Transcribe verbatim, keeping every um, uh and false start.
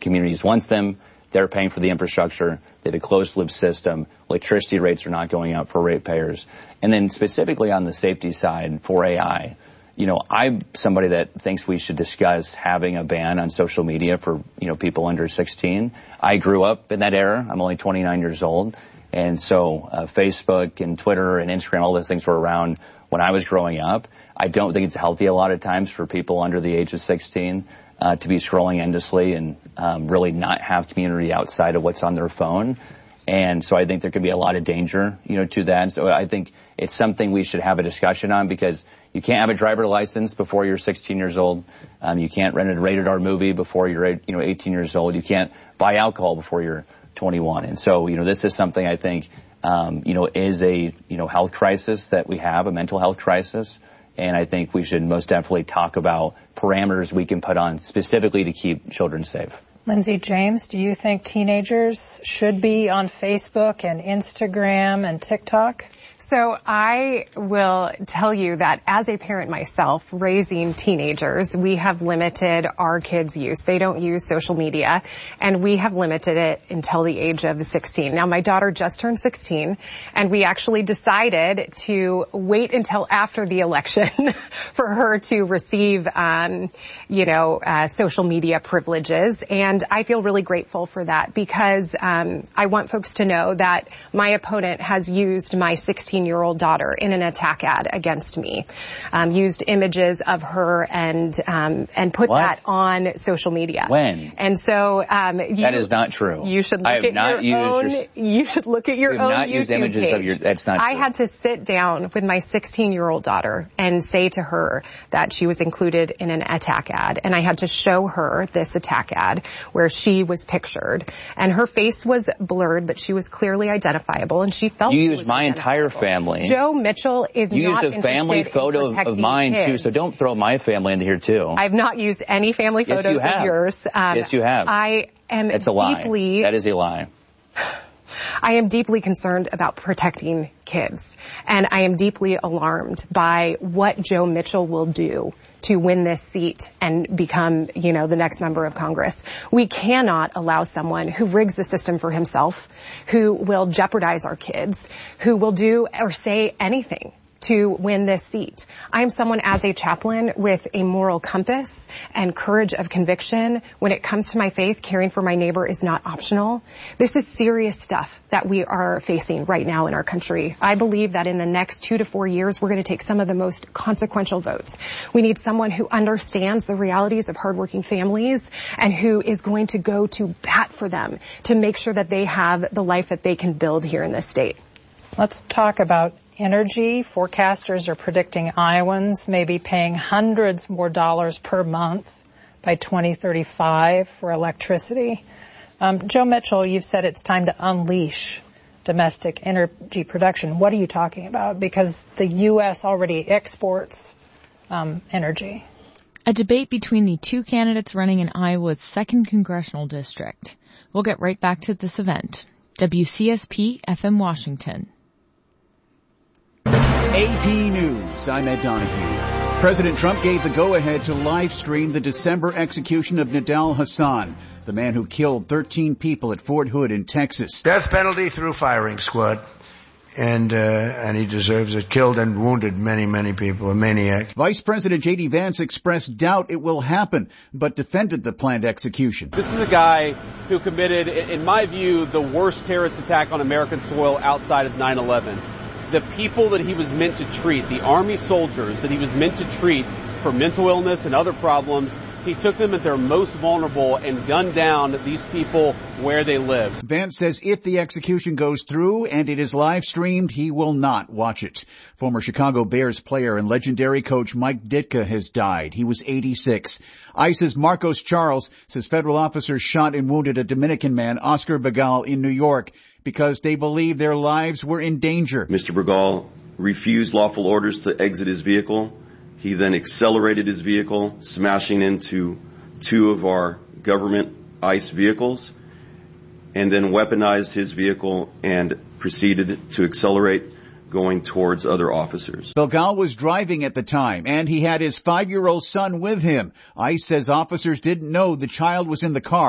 communities wants them. They're paying for the infrastructure. They have a closed-loop system. Electricity rates are not going up for ratepayers. And then specifically on the safety side for A I, you know, I'm somebody that thinks we should discuss having a ban on social media for, you know, people under sixteen. I grew up in that era. I'm only twenty-nine years old. And so uh, Facebook and Twitter and Instagram, all those things were around when I was growing up. I don't think it's healthy a lot of times for people under the age of sixteen uh, to be scrolling endlessly and um, really not have community outside of what's on their phone. And so I think there could be a lot of danger, you know, to that. So I think it's something we should have a discussion on, because you can't have a driver license before you're sixteen years old. Um, you can't rent a rated R movie before you're, you know, eighteen years old. You can't buy alcohol before you're twenty-one. And so, you know, this is something I think, um, you know, is a, you know, health crisis that we have, a mental health crisis. And I think we should most definitely talk about parameters we can put on specifically to keep children safe. Lindsay James, do you think teenagers should be on Facebook and Instagram and TikTok? So I will tell you that as a parent myself, raising teenagers, we have limited our kids' use. They don't use social media, and we have limited it until the age of sixteen. Now, my daughter just turned sixteen, and we actually decided to wait until after the election for her to receive, um, you know, uh, social media privileges. And I feel really grateful for that, because um, I want folks to know that my opponent has used my sixteen year old daughter in an attack ad against me, um, used images of her and um, and put what? that on social media. When? And so um, you, that is not true. You should look I have at not your used own. Your, you should look at your you own have not YouTube used images page. Of your, that's not I true. had to sit down with my sixteen year old daughter and say to her that she was included in an attack ad, and I had to show her this attack ad where she was pictured, and her face was blurred, but she was clearly identifiable, and she felt you she used was my entire family. Joe Mitchell is you not used a family photo of mine kids. too, so don't throw my family into here too. I've not used any family yes, photos you have. of yours. Um, yes, you have. I am That's a lie. deeply. That is a lie. I am deeply concerned about protecting kids, and I am deeply alarmed by what Joe Mitchell will do to win this seat and become, you know, the next member of Congress. We cannot allow someone who rigs the system for himself, who will jeopardize our kids, who will do or say anything to win this seat. I'm someone as a chaplain with a moral compass and courage of conviction. When it comes to my faith, caring for my neighbor is not optional. This is serious stuff that we are facing right now in our country. I believe that in the next two to four years, we're going to take some of the most consequential votes. We need someone who understands the realities of hardworking families and who is going to go to bat for them to make sure that they have the life that they can build here in this state. Let's talk about energy. Forecasters are predicting Iowans may be paying hundreds more dollars per month by twenty thirty-five for electricity. Um, Joe Mitchell, you've said it's time to unleash domestic energy production. What are you talking about? Because the U S already exports um, energy. A debate between the two candidates running in Iowa's second congressional district. We'll get right back to this event. W C S P F M Washington. A P News, I'm Ed Donahue. President Trump gave the go-ahead to live stream the December execution of Nidal Hasan, the man who killed thirteen people at Fort Hood in Texas. Death penalty through firing squad, and uh, and he deserves it. Killed and wounded many, many people, a maniac. Vice President J D. Vance expressed doubt it will happen, but defended the planned execution. This is a guy who committed, in my view, the worst terrorist attack on American soil outside of nine eleven. The people that he was meant to treat, the Army soldiers that he was meant to treat for mental illness and other problems, he took them at their most vulnerable and gunned down these people where they lived. Vance says if the execution goes through and it is live streamed, he will not watch it. Former Chicago Bears player and legendary coach Mike Ditka has died. He was eighty-six. ICE's Marcos Charles says federal officers shot and wounded a Dominican man, Oscar Begal, in New York, because they believe their lives were in danger. Mister Begal refused lawful orders to exit his vehicle. He then accelerated his vehicle, smashing into two of our government ICE vehicles, and then weaponized his vehicle and proceeded to accelerate, going towards other officers. Begal was driving at the time, and he had his five-year-old son with him. ICE says officers didn't know the child was in the car.